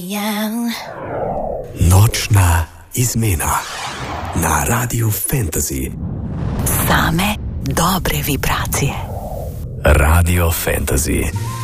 Nočna izmena na Radiu Fantasy. Same dobre vibracije. Radio Fantasy.